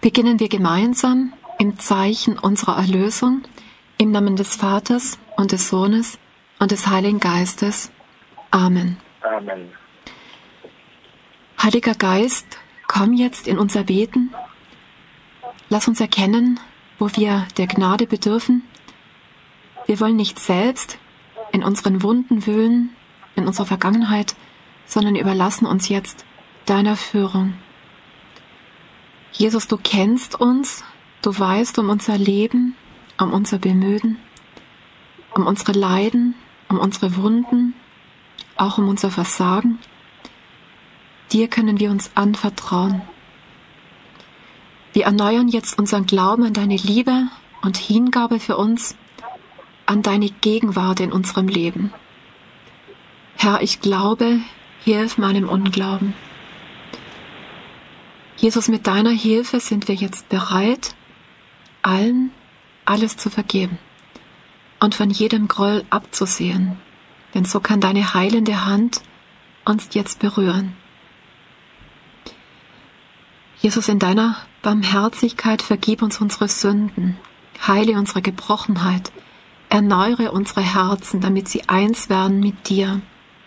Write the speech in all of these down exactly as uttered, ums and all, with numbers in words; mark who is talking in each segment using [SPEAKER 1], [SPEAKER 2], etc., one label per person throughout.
[SPEAKER 1] beginnen wir gemeinsam im Zeichen unserer Erlösung, im Namen des Vaters und des Sohnes und des Heiligen Geistes. Amen.
[SPEAKER 2] Amen.
[SPEAKER 1] Heiliger Geist, komm jetzt in unser Beten. Lass uns erkennen, wo wir der Gnade bedürfen. Wir wollen nicht selbst in unseren Wunden wühlen, in unserer Vergangenheit, sondern überlassen uns jetzt deiner Führung. Jesus, du kennst uns, du weißt um unser Leben, um unser Bemühen, um unsere Leiden, um unsere Wunden, auch um unser Versagen. Dir können wir uns anvertrauen. Wir erneuern jetzt unseren Glauben an deine Liebe und Hingabe für uns, an deine Gegenwart in unserem Leben. Herr, ich glaube, hilf meinem Unglauben. Jesus, mit deiner Hilfe sind wir jetzt bereit, allen alles zu vergeben und von jedem Groll abzusehen, denn so kann deine heilende Hand uns jetzt berühren. Jesus, in deiner Barmherzigkeit vergib uns unsere Sünden, heile unsere Gebrochenheit, erneuere unsere Herzen, damit sie eins werden mit dir.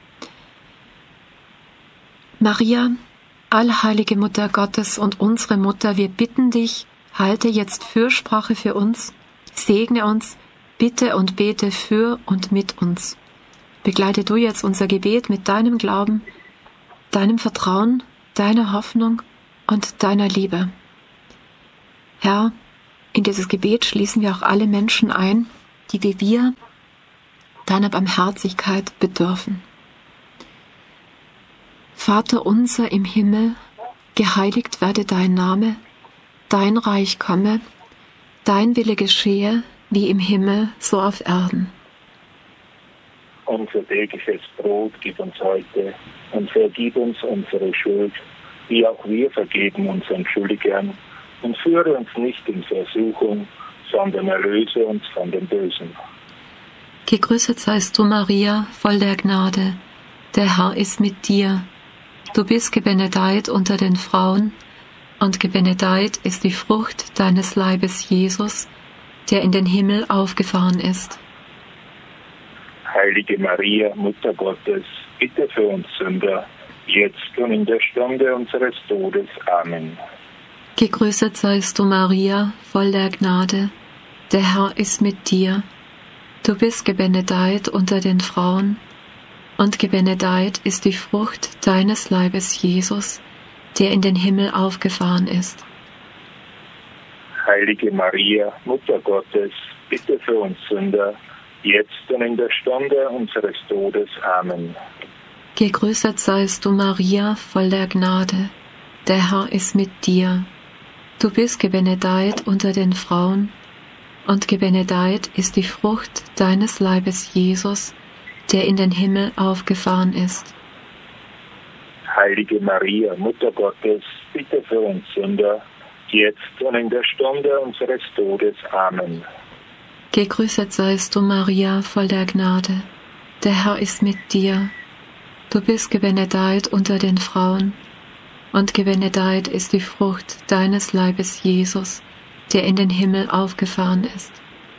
[SPEAKER 1] Maria, allheilige Mutter Gottes und unsere Mutter, wir bitten dich, halte jetzt Fürsprache für uns, segne uns, bitte und bete für und mit uns. Begleite du jetzt unser Gebet mit deinem Glauben, deinem Vertrauen, deiner Hoffnung und deiner Liebe. Herr, in dieses Gebet schließen wir auch alle Menschen ein, die wie wir deiner Barmherzigkeit bedürfen. Vater unser im Himmel, geheiligt werde dein Name, dein Reich komme, dein Wille geschehe, wie im Himmel, so auf Erden.
[SPEAKER 2] Unser tägliches Brot gib uns heute und vergib uns unsere Schuld, wie auch wir vergeben unseren Schuldigern, und führe uns nicht in Versuchung, sondern erlöse uns von dem Bösen.
[SPEAKER 1] Gegrüßet seist du, Maria, voll der Gnade. Der Herr ist mit dir. Du bist gebenedeit unter den Frauen, und gebenedeit ist die Frucht deines Leibes, Jesus, der in den Himmel aufgefahren ist.
[SPEAKER 2] Heilige Maria, Mutter Gottes, bitte für uns Sünder, jetzt und in der Stunde unseres Todes. Amen.
[SPEAKER 1] Gegrüßet seist du, Maria, voll der Gnade. Der Herr ist mit dir. Du bist gebenedeit unter den Frauen, und gebenedeit ist die Frucht deines Leibes, Jesus, der in den Himmel aufgefahren ist.
[SPEAKER 2] Heilige Maria, Mutter Gottes, bitte für uns Sünder, jetzt und in der Stunde unseres Todes. Amen.
[SPEAKER 1] Gegrüßet seist du, Maria, voll der Gnade. Der Herr ist mit dir. Du bist gebenedeit unter den Frauen, und gebenedeit ist die Frucht deines Leibes, Jesus, der in den Himmel aufgefahren ist.
[SPEAKER 2] Heilige Maria, Mutter Gottes, bitte für uns Sünder, jetzt und in der Stunde unseres Todes. Amen.
[SPEAKER 1] Gegrüßet seist du, Maria, voll der Gnade. Der Herr ist mit dir. Du bist gebenedeit unter den Frauen, und gebenedeit ist die Frucht deines Leibes, Jesus, der in den Himmel aufgefahren ist.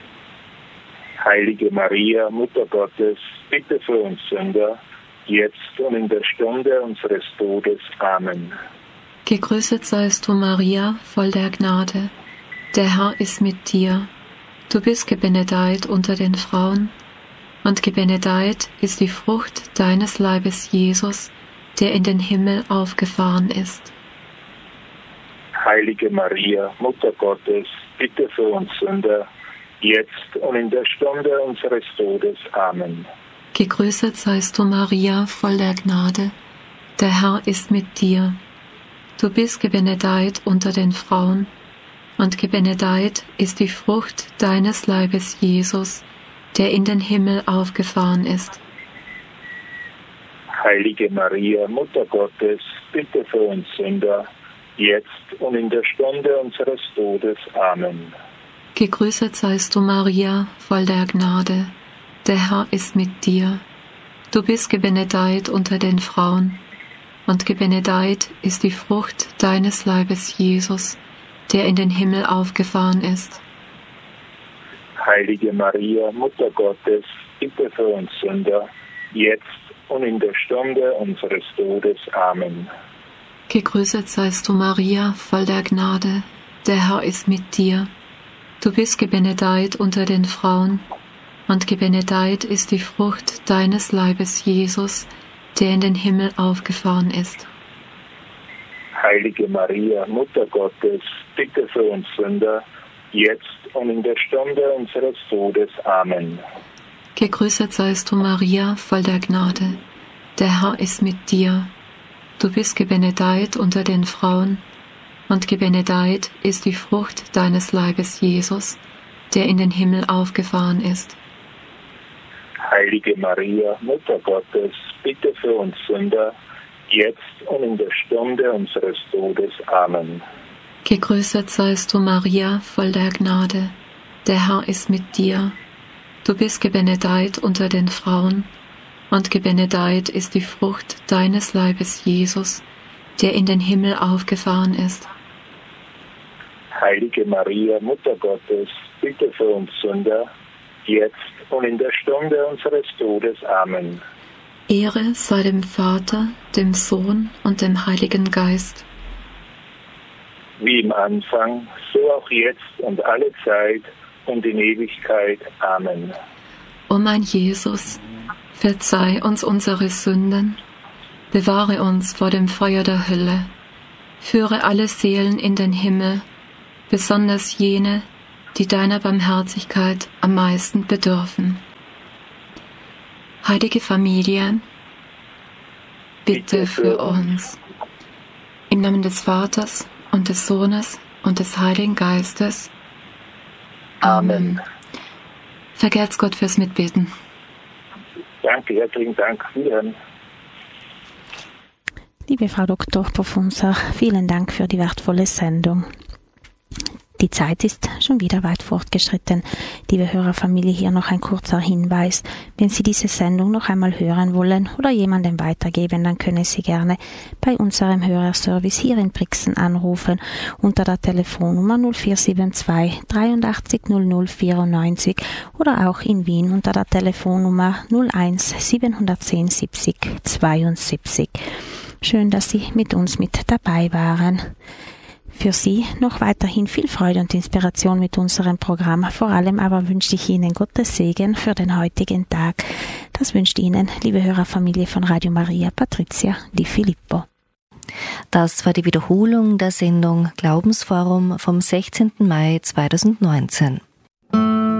[SPEAKER 2] Heilige Maria, Mutter Gottes, bitte für uns Sünder, jetzt und in der Stunde unseres Todes. Amen.
[SPEAKER 1] Gegrüßet seist du, Maria, voll der Gnade. Der Herr ist mit dir. Du bist gebenedeit unter den Frauen, und gebenedeit ist die Frucht deines Leibes, Jesus, der in den Himmel aufgefahren ist.
[SPEAKER 2] Heilige Maria, Mutter Gottes, bitte für uns Sünder, jetzt und in der Stunde unseres Todes. Amen.
[SPEAKER 1] Gegrüßet seist du, Maria, voll der Gnade. Der Herr ist mit dir. Du bist gebenedeit unter den Frauen, und gebenedeit ist die Frucht deines Leibes, Jesus, der in den Himmel aufgefahren ist.
[SPEAKER 2] Heilige Maria, Mutter Gottes, bitte für uns Sünder, jetzt und in der Stunde unseres Todes. Amen.
[SPEAKER 1] Gegrüßet seist du, Maria, voll der Gnade. Der Herr ist mit dir. Du bist gebenedeit unter den Frauen, und gebenedeit ist die Frucht deines Leibes, Jesus, der in den Himmel aufgefahren ist.
[SPEAKER 2] Heilige Maria, Mutter Gottes, bitte für uns Sünder, jetzt und in der Stunde unseres Todes. Amen.
[SPEAKER 1] Gegrüßet seist du, Maria, voll der Gnade. Der Herr ist mit dir. Du bist gebenedeit unter den Frauen, und gebenedeit ist die Frucht deines Leibes, Jesus, der in den Himmel aufgefahren ist.
[SPEAKER 2] Heilige Maria, Mutter Gottes, bitte für uns Sünder, jetzt und in der Stunde unseres Todes. Amen.
[SPEAKER 1] Gegrüßet seist du, Maria, voll der Gnade. Der Herr ist mit dir. Du bist gebenedeit unter den Frauen, und gebenedeit ist die Frucht deines Leibes, Jesus, der in den Himmel aufgefahren ist.
[SPEAKER 2] Heilige Maria, Mutter Gottes, bitte für uns Sünder, jetzt und in der Stunde unseres Todes. Amen.
[SPEAKER 1] Gegrüßet seist du, Maria, voll der Gnade. Der Herr ist mit dir. Du bist gebenedeit unter den Frauen, und gebenedeit ist die Frucht deines Leibes, Jesus, der in den Himmel aufgefahren ist.
[SPEAKER 2] Heilige Maria, Mutter Gottes, bitte für uns Sünder, jetzt und in der Stunde unseres Todes. Amen.
[SPEAKER 1] Ehre sei dem Vater, dem Sohn und dem Heiligen Geist.
[SPEAKER 2] Wie im Anfang, so auch jetzt und alle Zeit und in Ewigkeit. Amen.
[SPEAKER 1] O mein Jesus, verzeih uns unsere Sünden, bewahre uns vor dem Feuer der Hölle, führe alle Seelen in den Himmel, besonders jene, die deiner Barmherzigkeit am meisten bedürfen. Heilige Familie, bitte für uns. Im Namen des Vaters und des Sohnes und des Heiligen Geistes. Amen. Vergelt's Gott fürs Mitbeten.
[SPEAKER 2] Danke, herzlichen Dank. Wiederhören.
[SPEAKER 3] Liebe Frau Doktor Profunza, vielen Dank für die wertvolle Sendung. Die Zeit ist schon wieder weit fortgeschritten. Liebe Hörerfamilie, hier noch ein kurzer Hinweis. Wenn Sie diese Sendung noch einmal hören wollen oder jemandem weitergeben, dann können Sie gerne bei unserem Hörerservice hier in Brixen anrufen unter der Telefonnummer null vier sieben zwei dreiundachtzig null null vierundneunzig oder auch in Wien unter der Telefonnummer null eins siebenhundertzehn siebzig zweiundsiebzig. Schön, dass Sie mit uns mit dabei waren. Für Sie noch weiterhin viel Freude und Inspiration mit unserem Programm. Vor allem aber wünsche ich Ihnen Gottes Segen für den heutigen Tag. Das wünscht Ihnen, liebe Hörerfamilie von Radio Maria, Patricia Di Filippo.
[SPEAKER 4] Das war die Wiederholung der Sendung Glaubensforum vom sechzehnten Mai zweitausendneunzehn.